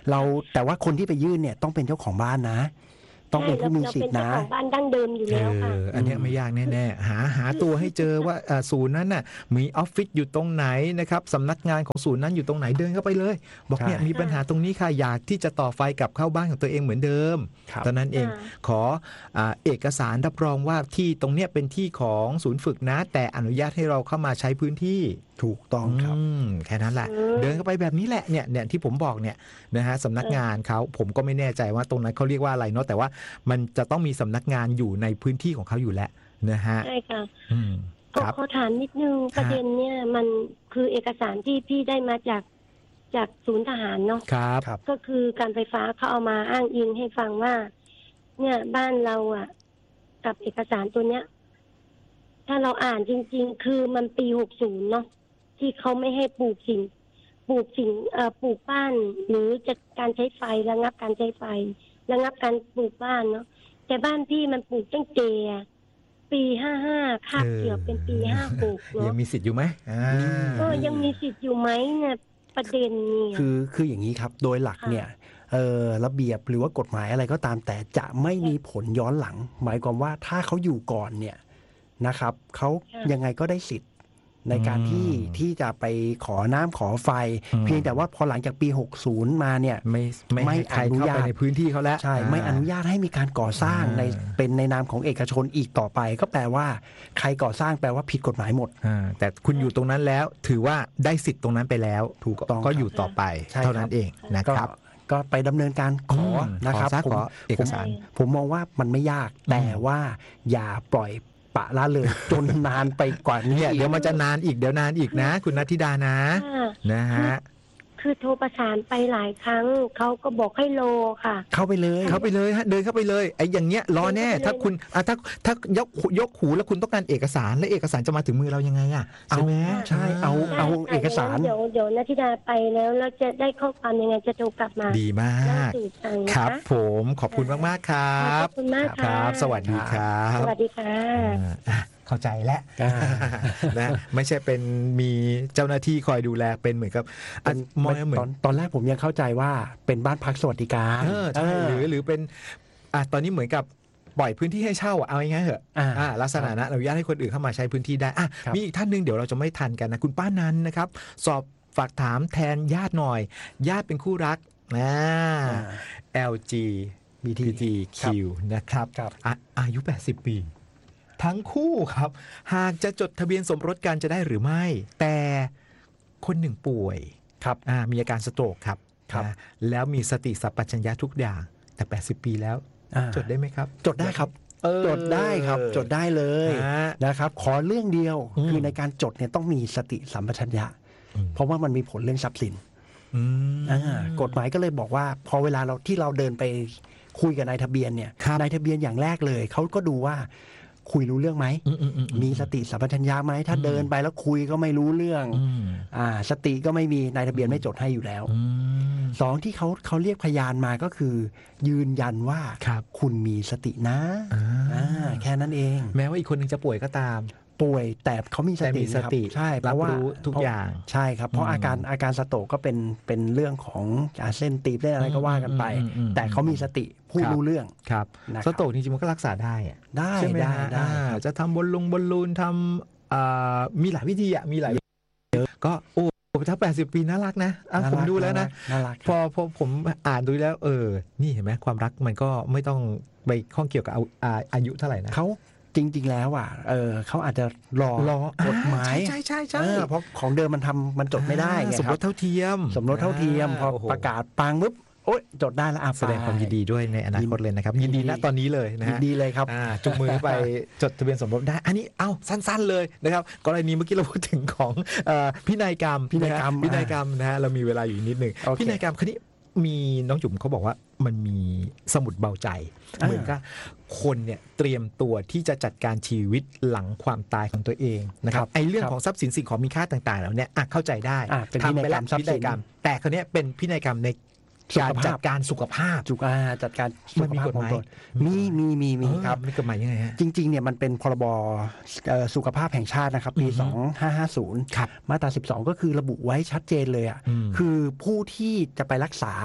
เราแต่ว่าคนที่ไปยื่นเนี่ยต้องเป็นเจ้าของบ้านนะ ต้องเป็นผู้มีสิทธินะเราเป็นเจ้าของบ้านดั้งเดิมอยู่แล้วค่ะเอออันเนี้ยไม่ยากแน่ๆหาหาตัวให้เจอว่าอ่าศูนย์นั้นน่ะมีออฟฟิศอยู่ตรงไหนนะครับสำนักงานของศูนย์นั้นอยู่ตรงไหนเดินเข้าไปเลย บอกเนี่ยใช่มีปัญหาตรงนี้ค่ะอยากที่จะต่อไฟกลับเข้าบ้านของตัวเองเหมือนเดิมครับตอนนั้นเองค่ะขออ่าเอกสารรับรองว่าที่ตรงเนี้ยเป็นที่ของศูนย์ฝึกนะ แต่อนุญาตให้เราเข้ามาใช้พื้นที่ถูกต้องครับอืมแค่นั้นแหละอืมเดินเข้าไปแบบนี้แหละเนี่ยเนี่ยที่ผมบอกเนี่ยนะฮะสำนักงานเขาผมก็ไม่แน่ใจว่าตรงนั้นเขาเรียกว่าอะไรเนาะแต่ว่ามันจะต้องมีสำนักงานอยู่ในพื้นที่ของเขาอยู่แล้วนะฮะใช่ค่ะอืมขอครับขอถามนิดนึงประเด็นเนี่ยมันคือเอกสารที่พี่ได้มาจากจากศูนย์ทหารเนาะครับครับก็คือการไฟฟ้าเขาเอามาอ้างอิงให้ฟังว่า เนี่ยบ้านเราอ่ะ กับเอกสารตัวเนี้ย ถ้าเราอ่านจริง ๆ คือมันปีหกศูนย์เนาะที่เขาไม่ให้ปลูกสิ่ง ปลูกสิ่งเอ่อปลูกบ้าน หรือจัดการใช้ไฟระงับการใช้ไฟระงับการปลูกบ้านเนาะแต่บ้านพี่มันปลูกตั้งแต่ปีห้าห้าคาบเกี่ยวเป็นปีห้าหกยัเนาะงมีสิทธิ์อยู่ไหมอ่าก็ยังมีสิทธิ์อยู่ไหมเนี่ยประเด็นเนี่ยคือคืออย่างนี้ครับโดยหลักค่ะเนี่ยเอ่อระเบียบหรือว่ากฎหมายอะไรก็ตามแต่จะไม่มีผลย้อนหลัง หมายความว่าถ้าเขาอยู่ก่อนเนี่ยนะครับเขายังไงก็ได้สิทธิ์ในการที่อืมที่จะไปขอน้ำขอไฟอืมเพียงแต่ว่าพอหลังจากปีหกสิบมาเนี่ยไม่ไม่ไม่ให้ใครเข้าอนุญาไปตในพื้นที่เขาแล้วใช่ไม่อนุญาตให้มีการก่อสร้างอ่าในเป็นในนามของเอกชนอีกต่อไป ก็แปลว่าใครก่อสร้างแปลว่าผิดกฎหมายหมดอ่าแต่คุณอยู่ตรงนั้นแล้ว ถือว่าได้สิทธิ์ตรงนั้นไปแล้วถูกต้องก็อยู่ต่อไปใช่ครับเท่านั้นเองนะก็ครับก็ไปดำเนินการขอมนะครับขอซะผมขอเอกสารผมผมมองว่ามันไม่ยากแต่ว่าอย่าปล่อยปะละเลย จนนานไปกว่านี้เนี่ยเดี๋ยวมันจะนานอีกเดี๋ยวนานอีกนะ คุณนัทธิดานะค่ะนะฮะคือโทรประสานไปหลายครั้ง เขาก็บอกให้รอค่ะเข้าไปเลยเข้าไปเลยฮะเดินเข้าไปเลยไอ้อย่างเงี้ยรอแน่เดินเข้าไปเลยถ้าคุณอ่ะถ้าถ้ายกยกหูแล้วคุณต้องการเอกสารและเอกสารจะมาถึงมือเรายังไงอ่ะเอาใช่ไหมใช่เอาเอาได้ค่ะเอกสารเดี๋ยวเดี๋ยวนัทธิดาไปแล้วแล้วจะได้ข้อความยังไงจะโทรกลับมาดีมาเล่าก สู่ฟังนะคคะรับผมขอบคุณมากๆครัขบอบคุณมากคค่ะรับ สวัสดีครับสวัสดีค่ะอ่าเข้าใจแล้วอ่านะไม่ใช่เป็นมีเจ้าหน้าที่คอยดูแลเป็นเหมือนกับอ่ะมองเหมือตอน นตอนแรกผมยังเข้าใจว่าเป็นบ้านพักสวัสดิการเออใช่เหรือหรือเป็นอ่ะตอนนี้เหมือนกับปล่อยพื้นที่ให้เช่าอ่ะเอาง่ายๆเหอะอ่าอ่าลักษณะนั้นอนุญาตให้คนอื่นเข้ามาใช้พื้นที่ได้อ่ะครับมีอีกท่านหนึ่งเดี๋ยวเราจะไม่ทันกันนะคุณป้านันนะครับ สอบฝากถามแทนญาติหน่อย ญาติเป็นคู่รักนะอ่าแอล จี บี ที คิว นะครับครับอ่ะอายุ แปดสิบ ปี ทั้งคู่ครับ หากจะจดทะเบียนสมรสกันจะได้หรือไม่ แต่คนหนึ่งป่วยครับอ่ามีอาการสโตรกครับครับนะแล้วมีสติสัพพัญญะทุกอย่าง แต่ แปดสิบ ปีแล้วอ่าจดได้ไหมครับจดได้ครับเออจดได้ครับ จดได้เลยฮะนะครับ ขอเรื่องเดียวอืมคือในการจดเนี่ยต้องมีสติสัมปชัญญะอืมเพราะว่ามันมีผลเรื่องทรัพย์สินอืมอ่ากฎหมายก็เลยบอกว่า พอเวลาเราที่เราเดินไปคุยกับนายทะเบียนเนี่ยครับนายทะเบียนอย่างแรกเลยเขาก็ดูว่าคุยรู้เรื่องไหมอืมอืมอืมมีสติสัมปชัญญะไหมถ้าอืมเดินไปแล้วคุยก็ไม่รู้เรื่องอืมอ่าสติก็ไม่มีนายทะเบียนไม่จดให้อยู่แล้วอืมสองที่เขาเขาเรียกพยานมาก็คือ ยืนยันว่าครับคุณมีสตินะอ่าอ่าแค่นั้นเองแม้ว่าอีกคนหนึ่งจะป่วยก็ตามป่วยแต่เขามีสแต่ติมีสตินะครับใช่เพรับราะว่ารู้ทุกอย่างใช่ครับ เพราะอืมอาการอาการสโตรกก็เป็นเป็นเรื่องของอ่าเส้นตีบเส้นอะไรก็ว่ากันไปอืมอืมอืมแต่เขามีสติพูดครับรู้เรื่องครับนะครับสโตรกจริงๆมันก็รักษาได้อะได้ใช่ไหมได้ฮะได้อ่าครับจะทำบอลลงบอลลูนทำอ่ามีหลายวิธีอ่ะมีหลายวิธีก็โอ้ถ้าแปดสิบปีน่ารักนะอ่ะน่าผมรักดูแล้วนะน่ารักพอพอผมอ่านดูแล้ว เออ นี่เห็นไหมความรักมันก็ไม่ต้องไปข้องเกี่ยวกับเอาอาอายุเท่าไหร่นะเขาจริง ๆ แล้วอ่ะเออเขาอาจจะรอรอกฎหมายใช่ใช่ใช่เออเพราะของเดิมมันทำมันจดไม่ได้ไงสมครรัสบเท่าเทียมสมรสเท่าเทียมพอโโหประกาศปังปุ๊บโอ๊ยจดได้แล้วอ่ะแสดงความยินดีด้วยในอนาคตเลยนะครับยิยินนดีดีณตอนนี้เลยนะยินฮะดีเลยครับอ่าจุงมือไปจดทะเบียนสมรสได้ อันนี้เอ้าสั้น ๆเลยนะครับกรณีเมื่อกี้เราพูดถึงของเอ่อพินัยกรรมพินัยกรรมนะฮะพินัยกรรมนะฮะเรามีเวลาอยู่นิดหนึ่งโอเคพินัยกรรมคราวนี้มีน้องจุ๋มเขาบอกว่ามันมีสมุดเบาใจอ่าเหมือนกับคนเนี่ยเตรียมตัวที่จะจัดการชีวิตหลังความตายของตัวเองนะครับไอ้เรื่องของทรัพย์สินสิ่งของมีค่าต่างๆแล้วเนี่ยอ่ะเข้าใจได้อ่ะเป็นทำไปแล้วพินัยกรรมทรัพย์สินพินัยกรรม แต่คราวเนี้ยเป็นพินัยกรรมในสุกาขรภาพจัดการสุขภาพจุกอาจัดการมันมีกฎหมายสุขภพของตนมีมีมีมีครับเออมีกฎหมายยังไงฮะจริงๆเนี่ยมันเป็นพรบเอ่อสุขภาพแห่งชาตินะครับปีอือฮึสองพันห้าร้อยห้าสิบครับมาตราสิบสองก็คือระบุไว้ชัดเจนเลยอ่ะอืมคือผู้ที่จะไปรักษา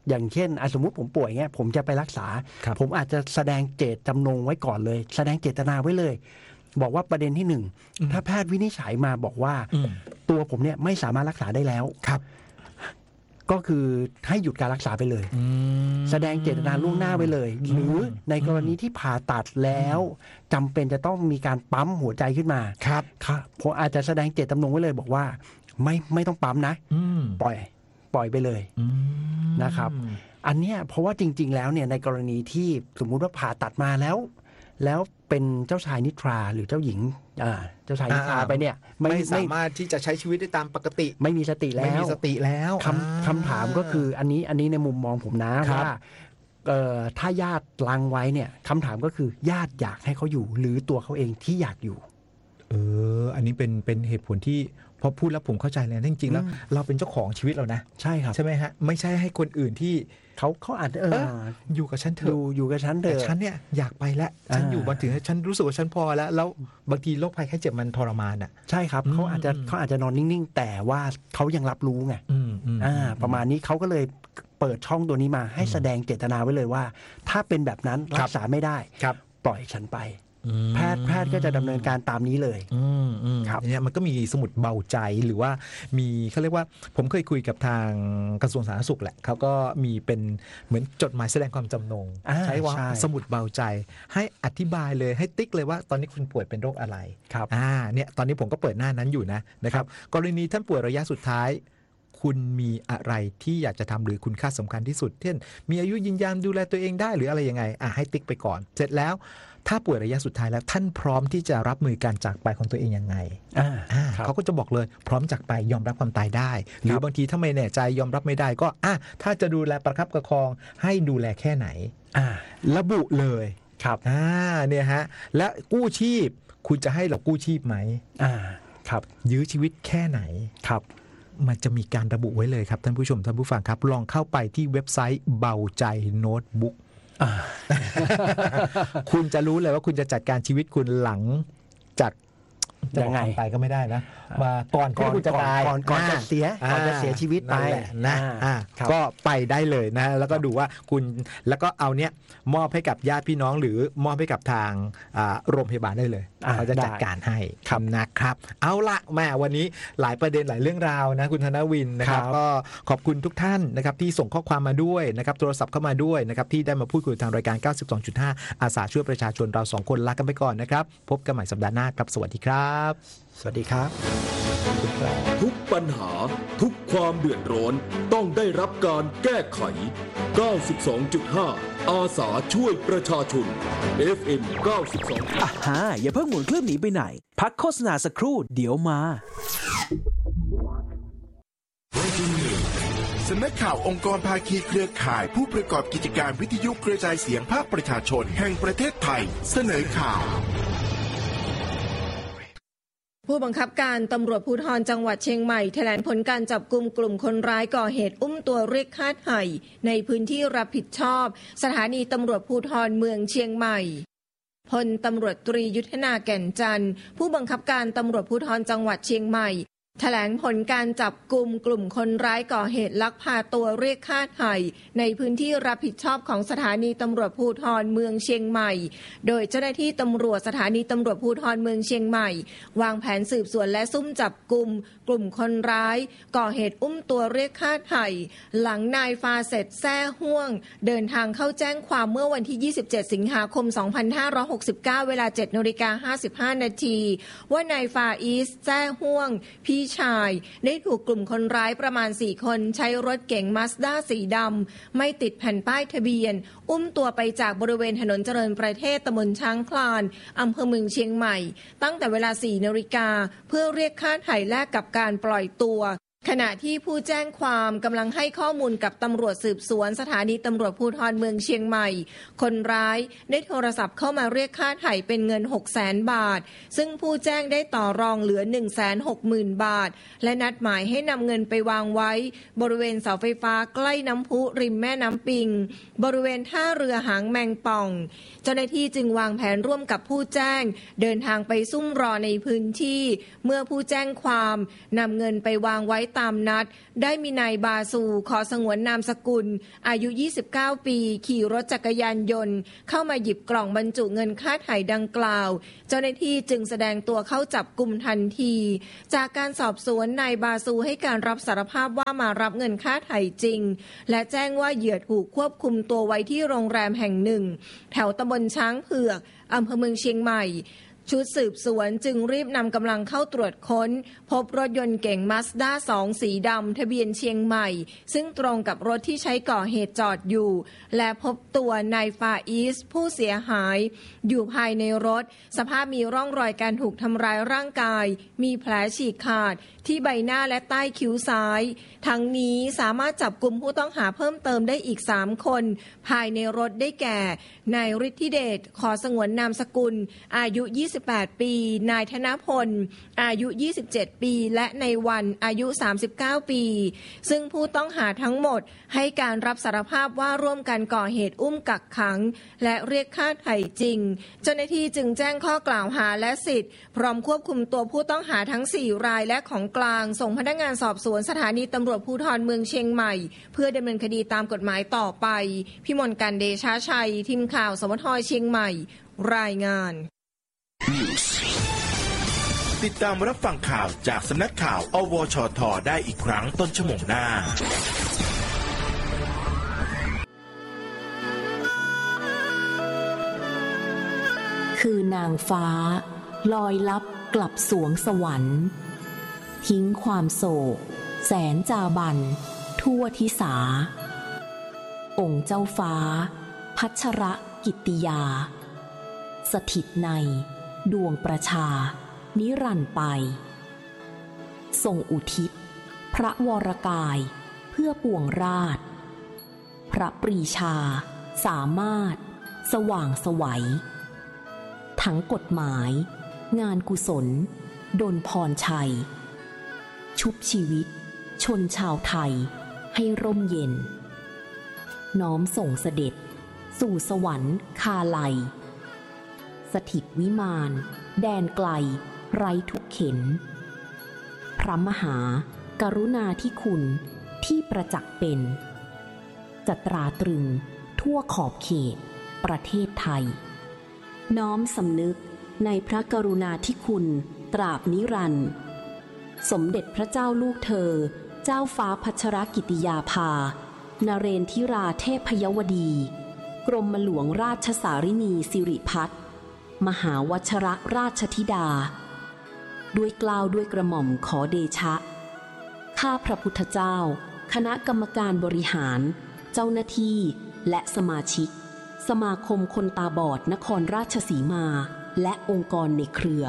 อย่างเช่นสมมุติผมป่วยเงี้ยผมจะไปรักษา ผมอาจจะแสดงเจตจำนงไว้ก่อนเลยแสดงเจตนาไว้เลยบอกว่าประเด็นที่หนึ่งถ้าแพทย์วินิจฉัยมาบอกว่าตัวผมเนี่ยไม่สามารถรักษาได้แล้วครับก็คือให้หยุดการรักษาไปเลยแสดงเจตนาล่วงหน้าไว้เลยหรือในกรณีที่ผ่าตัดแล้วจำเป็นจะต้องมีการปั๊มหัวใจขึ้นมาครับผมอาจจะแสดงเจตจำนงไว้เลยบอกว่าไม่ไม่ต้องปั๊มนะปล่อยปล่อยไปเลยนะครับอันเนี้ยเพราะว่าจริงๆแล้วเนี่ยในกรณีที่สมมุติว่าผ่าตัดมาแล้วแล้วเป็นเจ้าชายนิทราหรือเจ้าหญิงอ่าเจ้าชายนิทราไปเนี่ยไม่สามารถที่จะใช้ชีวิตได้ตามปกติไม่มีสติแล้วไม่มีสติแล้วคำคำถามก็คืออันนี้อันนี้ในมุมมองผมนะว่าเอ่อถ้าญาติลังไว้เนี่ยคำถามก็คือญาติอยากให้เขาอยู่หรือตัวเขาเองที่อยากอยู่เอออันนี้เป็นเป็นเหตุผลที่พอพูดแล้วผมเข้าใจเลยจริงๆแล้วเราเป็นเจ้าของชีวิตเรานะใช่ครับใช่ไหมฮะไม่ใช่ให้คนอื่นที่เขาเขาอาจจะเอออยู่กับฉันเถอะอยู่อยู่กับฉันเถอะแต่ฉันเนี่ยอยากไปแล้วฉันอยู่มาถึงฉันรู้สึกว่าฉันพอแล้วแล้วบางทีโรคภัยไข้เจ็บมันทรมานอ่ะใช่ครับเขาอาจจะเขาอาจจะนอนนิ่งๆแต่ว่าเขายังรับรู้ไงอ่าประมาณนี้เขาก็เลยเปิดช่องตัวนี้มาให้แสดงเจตนาไว้เลยว่าถ้าเป็นแบบนั้นรักษาไม่ได้ปล่อยฉันไปแพทย์แพทย์ก็จะดำเนินการตามนี้เลยครับเนี่ยมันก็มีสมุดเบาใจหรือว่ามีเขาเรียกว่าผมเคยคุยกับทางกระทรวงสาธารณสุขแหละเขาก็มีเป็นเหมือนจดหมายแสดงความจำนงใช้ว่าสมุดเบาใจให้อธิบายเลยให้ติ๊กเลยว่าตอนนี้คุณป่วยเป็นโรคอะไรครับอ่าเนี่ยตอนนี้ผมก็เปิดหน้านั้นอยู่นะนะครับกรณีท่านป่วยระยะสุดท้ายคุณมีอะไรที่อยากจะทำหรือคุณค่าสำคัญที่สุดเช่นมีอายุยืนยาวดูแลตัวเองได้หรืออะไรยังไงอ่ะให้ติ๊กไปก่อนเสร็จแล้วถ้าป่วยระยะสุดท้ายแล้วท่านพร้อมที่จะรับมือการจากไปของตัวเองยังไงเขาก็จะบอกเลยพร้อมจากไปยอมรับความตายได้หรือบางทีถ้าไม่แน่ใจยอมรับไม่ได้ก็อ่ะถ้าจะดูแลประคับประคองให้ดูแลแค่ไหนระบุเลยครับอ่าเนี่ยฮะและกู้ชีพคุณจะให้เรากู้ชีพไหมอ่าครับยื้อชีวิตแค่ไหนครับมันจะมีการระบุไว้เลยครับท่านผู้ชมท่านผู้ฟังครับลองเข้าไปที่เว็บไซต์เบาใจโน้ตบุ๊กคุณจะรู้เลยว่าคุณจะจัดการชีวิตคุณหลังจากจะไงไปก็ไม่ได้นะมาก่อนก่อนคุณจะตายก่อนก่อนจะเสียก่อนจะเสียชีวิตไปนะก็ไปได้เลยนะแล้วก็ดูว่าคุณแล้วก็เอาเนี้ยมอบให้กับญาติพี่น้องหรือมอบให้กับทางโรงพยาบาลได้เลยเขาจะจัดการให้นะครับเอาละแม่วันนี้หลายประเด็นหลายเรื่องราวนะคุณธนวินนะครับก็ขอบคุณทุกท่านนะครับที่ส่งข้อความมาด้วยนะครับโทรศัพท์เข้ามาด้วยนะครับที่ได้มาพูดคุยทางรายการ เก้าสิบสองจุดห้า อาสาช่วยประชาชนเราสองคนลากันไปก่อนนะครับพบกันใหม่สัปดาห์หน้าครับสวัสดีครับสวัสดีครับทุกปัญหาทุกความเดือดร้อนต้องได้รับการแก้ไข เก้าสิบสองจุดห้า อาสาช่วยประชาชน เอฟ เอ็ม เก้าสิบสองอ่ะฮะอย่าเพิ่งหมุนเครื่องหนีไปไหนพักโฆษณาสักครู่เดี๋ยวมาสำนักข่าวองค์กรภาคีเครือข่ายผู้ประกอบกิจการวิทยุกระจายเสียงภาคประชาชนแห่งประเทศไทยเสนอข่าวผู้บังคับการตำรวจภูธรจังหวัดเชียงใหม่แถลงผลการจับกุมกลุ่มคนร้ายก่อเหตุอุ้มตัวเรียกค่าไถ่ในพื้นที่รับผิดชอบสถานีตำรวจภูธรเมืองเชียงใหม่พลตำรวจตรียุทธนาแก่นจันทร์ผู้บังคับการตำรวจภูธรจังหวัดเชียงใหม่แถลงผลการจับกุมกลุ่มคนร้ายก่อเหตุลักพาตัวเรียกค่าไถ่ในพื้นที่รับผิดชอบของสถานีตำรวจภูธรเมืองเชียงใหม่โดยเจ้าหน้าที่ตำรวจสถานีตำรวจภูธรเมืองเชียงใหม่วางแผนสืบสวนและซุ่มจับกุมกลุ่มคนร้ายก่อเหตุอุ้มตัวเรียกค่าไถ่หลังนายฟาเซตแซ่ฮ่วงเดินทางเข้าแจ้งความเมื่อวันที่ยี่สิบเจ็ดสิงหาคมสองพันห้าร้อยหกสิบเก้าเวลา เจ็ดนาฬิกาห้าสิบห้านาทีว่านายฟาอีสแซ่ฮ่วงพี่ชายได้ถูกกลุ่มคนร้ายประมาณสี่คนใช้รถเก๋งมาสด้าสีดำไม่ติดแผ่นป้ายทะเบียนอุ้มตัวไปจากบริเวณถนนเจริญประเทศตำบลช้างคลานอำเภอเมืองเชียงใหม่ตั้งแต่เวลาสี่นาฬิกาเพื่อเรียกค่าไถ่แลกกับการปล่อยตัวขณะที่ผู้แจ้งความกำลังให้ข้อมูลกับตำรวจสืบสวนสถานีตำรวจภูธรเมืองเชียงใหม่คนร้ายได้โทรศัพท์เข้ามาเรียกค่าไถ่เป็นเงิน หกแสน บาทซึ่งผู้แจ้งได้ต่อรองเหลือ หนึ่งแสนหกหมื่น บาทและนัดหมายให้นำเงินไปวางไว้บริเวณเสาไฟฟ้าใกล้น้ำพุริมแม่น้ำปิงบริเวณท่าเรือหางแมงป่องเจ้าหน้าที่จึงวางแผนร่วมกับผู้แจ้งเดินทางไปซุ่มรอในพื้นที่เมื่อผู้แจ้งความนำเงินไปวางไว้ตามนัดได้มีนายบาซูขอสงวนนามสกุลอายุยี่สิบเก้าปีขี่รถจักรยานยนต์เข้ามาหยิบกล่องบรรจุเงินค่าไถ่ดังกล่าวเจ้าหน้าที่จึงแสดงตัวเข้าจับกุมทันทีจากการสอบสวนนายบาซูให้การรับสารภาพว่ามารับเงินค่าไถ่จริงและแจ้งว่าเหยื่อถูกควบคุมตัวไว้ที่โรงแรมแห่งหนึ่งแถวตำบลช้างเผือกอำเภอเมืองเชียงใหม่ชุดสืบสวนจึงรีบนำกำลังเข้าตรวจค้นพบรถยนต์เก๋งมาสด้าสองสีดำทะเบียนเชียงใหม่ซึ่งตรงกับรถที่ใช้ก่อเหตุจอดอยู่และพบตัวนายฟาอีสผู้เสียหายอยู่ภายในรถสภาพมีร่องรอยการถูกทำร้ายร่างกายมีแผลฉีกขาดที่ใบหน้าและใต้คิ้วซ้ายทั้งนี้สามารถจับกุมผู้ต้องหาเพิ่มเติมได้อีกสามคนภายในรถได้แก่นายฤทธิเดชขอสงวนนามสกุลอายุยี่สิบแปดปีนายธนพลอายุยี่สิบเจ็ดปีและในวันอายุสามสิบเก้าปีซึ่งผู้ต้องหาทั้งหมดให้การรับสารภาพว่าร่วมกันก่อเหตุอุ้มกักขังและเรียกค่าไถ่จริงเจ้าหน้าที่จึงแจ้งข้อกล่าวหาและสิทธิ์พร้อมควบคุมตัวผู้ต้องหาทั้งสี่รายและของกลางส่งพนักงานสอบสวนสถานีตำรวจภูธรเมืองเชียงใหม่เพื่อดำเนินคดีตามกฎหมายต่อไปพิมลการเดชาชัยทีมข่าวสวทเชียงใหม่รายงานติดตามรับฟังข่าวจากสำนักข่าวอวชทได้อีกครั้งต้นชั่วโมงหน้าคือนางฟ้าลอยลับกลับสวงสวรรค์ทิ้งความโศกแสนจาบันทั่วทิสาองค์เจ้าฟ้าพัชรกิตติยาสถิตในดวงประชานิรันดร์ไปทรงอุทิศพระวรกายเพื่อปวงราชพระปรีชาสามารถสว่างไสวทั้งกฎหมายงานกุศลดลพรชัยชุบชีวิตชนชาวไทยให้ร่มเย็นน้อมส่งเสด็จสู่สวรรค์คาไลสถิตวิมานแดนไกลไร้ทุกเข็นพระมหากรุณาธิคุณที่ประจักษ์เป็นจะตราตรึงทั่วขอบเขตประเทศไทยน้อมสำนึกในพระกรุณาธิคุณตราบนิรันดร์สมเด็จพระเจ้าลูกเธอเจ้าฟ้าพัชรกิติยาภานเรนทิราเทพยวดีกรมหลวงราชสารินีสิริพัฒน์มหาวชรราชธิดาด้วยเกล้าด้วยกระหม่อมขอเดชะข้าพระพุทธเจ้าคณะกรรมการบริหารเจ้าหน้าที่และสมาชิกสมาคมคนตาบอดนครราชสีมาและองค์กรในเครือ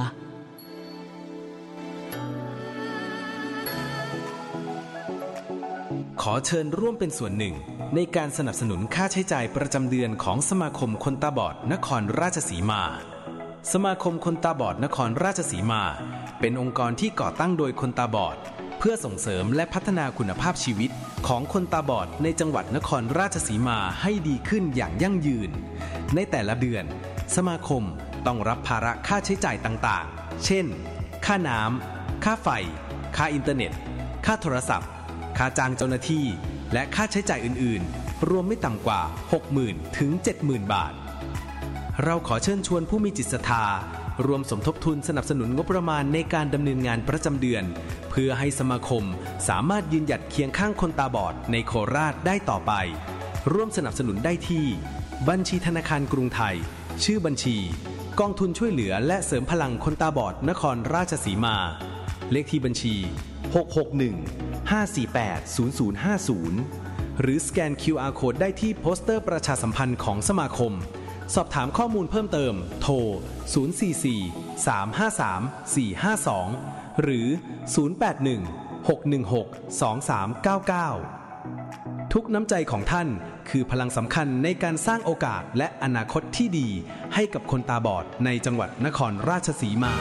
ขอเชิญร่วมเป็นส่วนหนึ่งในการสนับสนุนค่าใช้จ่ายประจำเดือนของสมาคมคนตาบอดนครราชสีมาสมาคมคนตาบอดนครราชสีมาเป็นองค์กรที่ก่อตั้งโดยคนตาบอดเพื่อส่งเสริมและพัฒนาคุณภาพชีวิตของคนตาบอดในจังหวัดนครราชสีมาให้ดีขึ้นอย่างยั่งยืนในแต่ละเดือนสมาคมต้องรับภาระค่าใช้จ่ายต่างๆเช่นค่าน้ำค่าไฟค่าอินเทอร์เน็ตค่าโทรศัพท์ค่าจ้างเจ้าหน้าที่และค่าใช้จ่ายอื่นๆรวมไม่ต่ำกว่า หกหมื่น ถึง เจ็ดหมื่น บาทเราขอเชิญชวนผู้มีจิตศรัทธารวมสมทบทุนสนับสนุนงบประมาณในการดำเนินงานประจำเดือนเพื่อให้สมาคมสามารถยืนหยัดเคียงข้างคนตาบอดในโคราชได้ต่อไปร่วมสนับสนุนได้ที่บัญชีธนาคารกรุงไทยชื่อบัญชีกองทุนช่วยเหลือและเสริมพลังคนตาบอดนครราชสีมาเลขที่บัญชีหก หก หนึ่ง ห้า สี่ แปด ศูนย์ ศูนย์ ห้า ศูนย์หรือสแกน คิว อาร์ Code ได้ที่โปสเตอร์ประชาสัมพันธ์ของสมาคมสอบถามข้อมูลเพิ่มเติมโทรศูนย์ สี่ สี่ สาม ห้า สาม สี่ ห้า สองหรือศูนย์ แปด หนึ่ง หก หนึ่ง หก สอง สาม เก้า เก้าทุกน้ำใจของท่านคือพลังสำคัญในการสร้างโอกาสและอนาคตที่ดีให้กับคนตาบอดในจังหวัดนครราชสีมา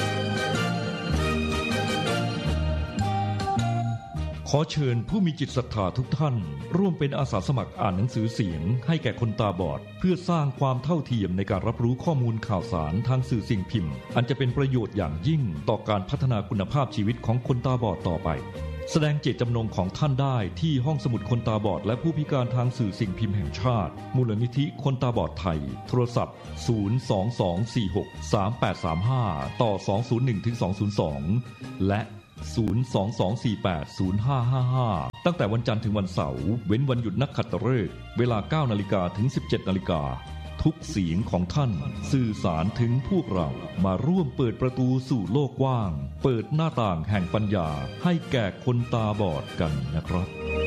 ขอเชิญผู้มีจิตศรัทธาทุกท่านร่วมเป็นอาสาสมัครอ่านหนังสือเสียงให้แก่คนตาบอดเพื่อสร้างความเท่าเทียมในการรับรู้ข้อมูลข่าวสารทางสื่อสิ่งพิมพ์อันจะเป็นประโยชน์อย่างยิ่งต่อการพัฒนาคุณภาพชีวิตของคนตาบอดต่อไปแสดงเจตจำนงของท่านได้ที่ห้องสมุดคนตาบอดและผู้พิการทางสื่อสิ่งพิมพ์แห่งชาติมูลนิธิคนตาบอดไทยโทรศัพท์ศูนย์ สอง สอง สี่ หก สาม แปด สาม ห้าต่อสอง ศูนย์ หนึ่ง ถึง สอง ศูนย์ สองและศูนย์ สอง สอง สี่ แปด ศูนย์ ห้า ห้า ห้าตั้งแต่วันจันทร์ถึงวันเสาร์เว้นวันหยุดนักขัตฤกษ์เวลา เก้านาฬิกา ถึง สิบเจ็ดนาฬิกาทุกเสียงของท่านสื่อสารถึงพวกเรามาร่วมเปิดประตูสู่โลกกว้างเปิดหน้าต่างแห่งปัญญาให้แก่คนตาบอดกันนะครับ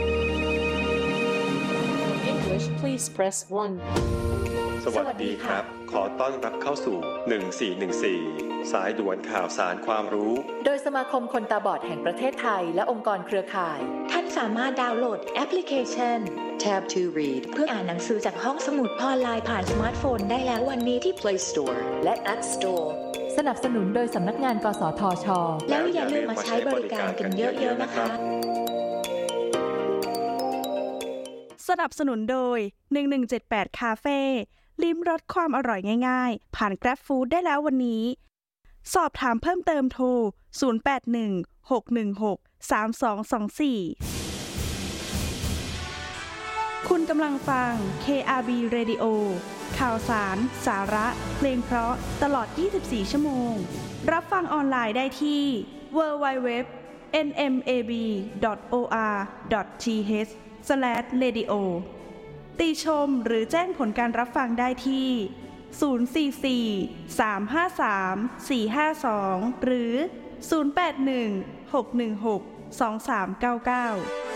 English please press one สวัสดีครับ ขอต้อนรับเข้าสู่หนึ่งสี่หนึ่งสี่สายด่วนข่าวสารความรู้โดยสมาคมคนตาบอดแห่งประเทศไทยและองค์กรเครือข่ายท่านสามารถดาวน์โหลดแอปพลิเคชัน Tab to Read เพื่ออ่านหนังสือจากห้องสมุดออนไลน์ผ่านสมาร์ทโฟนได้แล้ววันนี้ที่ Play Store และ App Store สนับสนุนโดยสำนักงานกสทช.แล้วอย่าลืมมาใช้บริการกันเยอะๆนะคะสนับสนุนโดยหนึ่งหนึ่งเจ็ดแปดคาเฟ่ลิ้มรสความอร่อยง่ายๆผ่าน Grab Food ได้แล้ววันนี้สอบถามเพิ่มเติมโทรศูนย์ แปด หนึ่ง หก หนึ่ง หก สาม สอง สอง สี่คุณกำลังฟัง เค อาร์ บี Radio ข่าวสาร สาระ เพลงเพราะตลอดยี่สิบสี่ชั่วโมงรับฟังออนไลน์ได้ที่ ดับเบิลยู ดับเบิลยู ดับเบิลยู ดอท เอ็น เอ็ม เอ บี ดอท โอ อาร์ ดอท ที เอช สแลช เรดิโอ ติชมหรือแจ้งผลการรับฟังได้ที่ ศูนย์ สี่ สี่ สาม ห้า สาม สี่ ห้า สอง หรือ ศูนย์ แปด หนึ่ง หก หนึ่ง หก สอง สาม เก้า เก้า